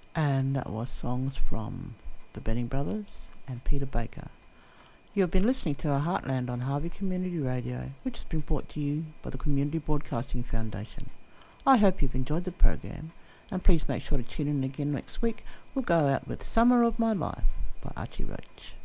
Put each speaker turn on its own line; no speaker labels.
And that was songs from the Benning Brothers and Peter Baker. You have been listening to Our Heartland on Harvey Community Radio, which has been brought to you by the Community Broadcasting Foundation. I hope you've enjoyed the program, and please make sure to tune in again next week. We'll go out with Summer of My Life by Archie Roach.